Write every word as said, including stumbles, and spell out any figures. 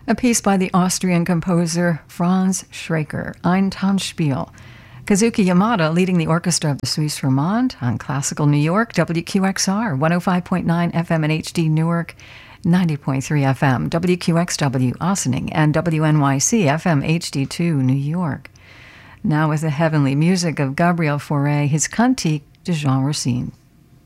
A piece by the Austrian composer Franz Schreker, Ein Tanzspiel. Kazuki Yamada leading the orchestra of the Suisse Romande on Classical New York, W Q X R, one oh five point nine F M and H D Newark, ninety point three F M, W Q X W Ossining, and W N Y C F M H D two New York. Now with the heavenly music of Gabriel Fauré, his Cantique de Jean Racine.